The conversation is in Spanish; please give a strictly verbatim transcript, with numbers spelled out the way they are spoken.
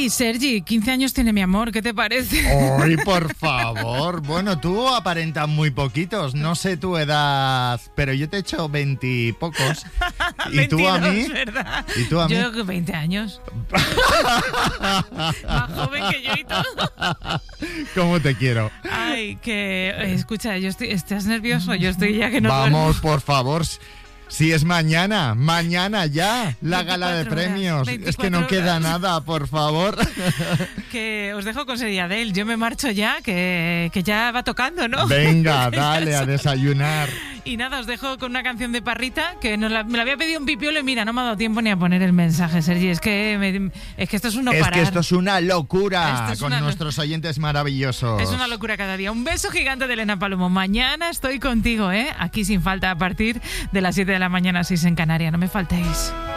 Ay, Sergi, quince años tiene mi amor, ¿qué te parece? ¡Ay, por favor! Bueno, tú aparentas muy poquitos, no sé tu edad, pero yo te he hecho veintipocos. ¿Y tú a mí? ¿Verdad? ¿Y tú a mí? Yo veinte años. Más joven que yo y todo. ¿Cómo te quiero? Ay, que... Escucha, yo estoy, ¿estás nervioso? Yo estoy ya que no Vamos, duermo. por favor. Si es mañana, mañana ya, la gala de premios. Horas, es que no queda nada, por favor. Que os dejo con Seriadel. Yo me marcho ya, que, que ya va tocando, ¿no? Venga, dale a desayunar. Y nada, os dejo con una canción de Parrita que nos la, me la había pedido un pipiolo y mira, no me ha dado tiempo ni a poner el mensaje, Sergi. Es que, me, es que esto es un no es parar. Es que esto es una locura es con una nuestros oyentes maravillosos. Es una locura cada día. Un beso gigante de Elena Palomo. Mañana estoy contigo, ¿eh? Aquí sin falta a partir de las siete de la mañana, seis en Canarias. No me faltéis.